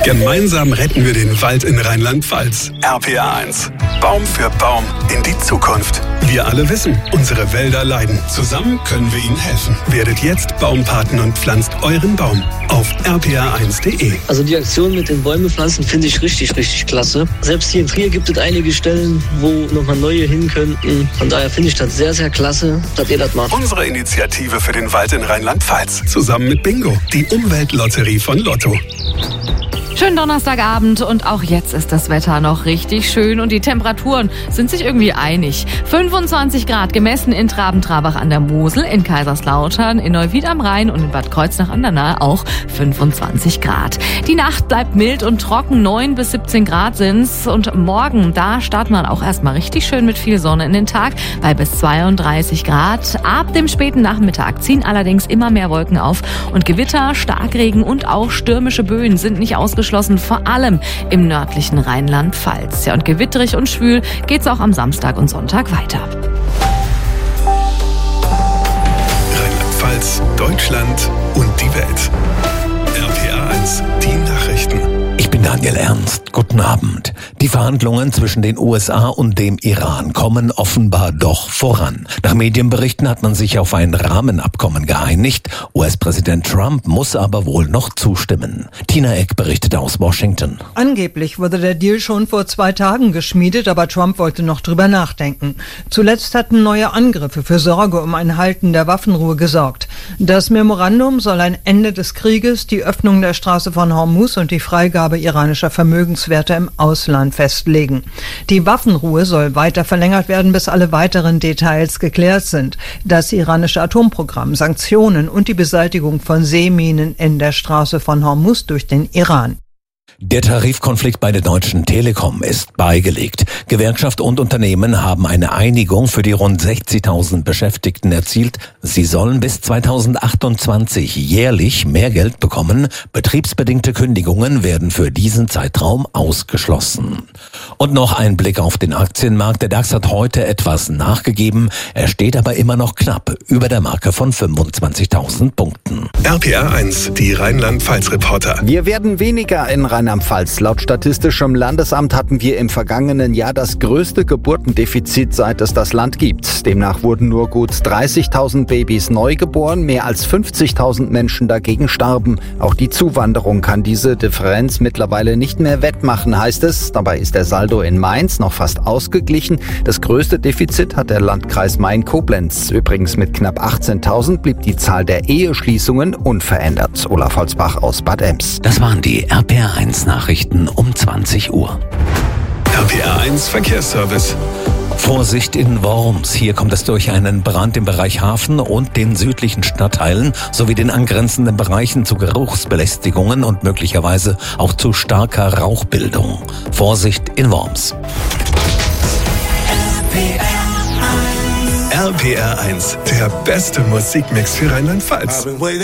Gemeinsam retten wir den Wald in Rheinland-Pfalz. RPA 1. Baum für Baum in die Zukunft. Wir alle wissen, unsere Wälder leiden. Zusammen können wir ihnen helfen. Werdet jetzt Baumpaten und pflanzt euren Baum auf rpa1.de. Also die Aktion mit den Bäume pflanzen finde ich richtig klasse. Selbst hier in Trier gibt es einige Stellen, wo nochmal neue hin könnten. Von daher finde ich das sehr klasse, dass ihr das macht. Unsere Initiative für den Wald in Rheinland-Pfalz. Zusammen mit Bingo, die Umweltlotterie von Lotto. Schönen Donnerstagabend und auch jetzt ist das Wetter noch richtig schön und die Temperaturen sind sich irgendwie einig. 25 Grad gemessen in Traben-Trabach an der Mosel, in Kaiserslautern, in Neuwied am Rhein und in Bad Kreuznach an der Nahe auch 25 Grad. Die Nacht bleibt mild und trocken, 9 bis 17 Grad sind's und morgen, da startet man auch erstmal richtig schön mit viel Sonne in den Tag bei bis 32 Grad. Ab dem späten Nachmittag ziehen allerdings immer mehr Wolken auf und Gewitter, Starkregen und auch stürmische Böen sind nicht ausgeschlossen, vor allem im nördlichen Rheinland-Pfalz. Ja, und gewitterig und schwül geht's auch am Samstag und Sonntag weiter. Rheinland-Pfalz, Deutschland und die Welt. RPA 1, die Nachrichten. Ich bin Daniel Ernst. Guten Abend. Die Verhandlungen zwischen den USA und dem Iran kommen offenbar doch voran. Nach Medienberichten hat man sich auf ein Rahmenabkommen geeinigt. US-Präsident Trump muss aber wohl noch zustimmen. Tina Eck berichtet aus Washington. Angeblich wurde der Deal schon vor 2 Tagen geschmiedet, aber Trump wollte noch drüber nachdenken. Zuletzt hatten neue Angriffe für Sorge um ein Halten der Waffenruhe gesorgt. Das Memorandum soll ein Ende des Krieges, die Öffnung der Straße von Hormuz und die Freigabe iranischer Vermögenswerte im Ausland festlegen. Die Waffenruhe soll weiter verlängert werden, bis alle weiteren Details geklärt sind. Das iranische Atomprogramm, Sanktionen und die Beseitigung von Seeminen in der Straße von Hormuz durch den Iran. Der Tarifkonflikt bei der Deutschen Telekom ist beigelegt. Gewerkschaft und Unternehmen haben eine Einigung für die rund 60.000 Beschäftigten erzielt. Sie sollen bis 2028 jährlich mehr Geld bekommen. Betriebsbedingte Kündigungen werden für diesen Zeitraum ausgeschlossen. Und noch ein Blick auf den Aktienmarkt. Der DAX hat heute etwas nachgegeben. Er steht aber immer noch knapp über der Marke von 25.000 Punkten. RPA 1, die Rheinland-Pfalz-Reporter. Wir werden weniger in Rheinland-Pfalz. Laut Statistischem Landesamt hatten wir im vergangenen Jahr das größte Geburtendefizit, seit es das Land gibt. Demnach wurden nur gut 30.000 Babys neu geboren, mehr als 50.000 Menschen dagegen starben. Auch die Zuwanderung kann diese Differenz mittlerweile nicht mehr wettmachen, heißt es. Dabei ist der Saldo in Mainz noch fast ausgeglichen. Das größte Defizit hat der Landkreis Main-Koblenz. Übrigens mit knapp 18.000 blieb die Zahl der Eheschließungen unverändert. Olaf Holzbach aus Bad Ems. Das waren die RPA 1 Nachrichten um 20 Uhr. RPA 1 Verkehrsservice. Vorsicht in Worms. Hier kommt es durch einen Brand im Bereich Hafen und den südlichen Stadtteilen sowie den angrenzenden Bereichen zu Geruchsbelästigungen und möglicherweise auch zu starker Rauchbildung. Vorsicht in Worms. RPR 1, der beste Musikmix für Rheinland-Pfalz.